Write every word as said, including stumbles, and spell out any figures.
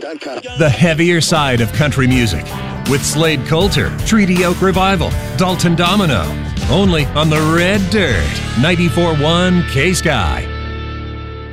The heavier side of country music with Slade Coulter, Treaty Oak Revival, Dalton Domino. Only on the Red Dirt, ninety-four point one K-Sky.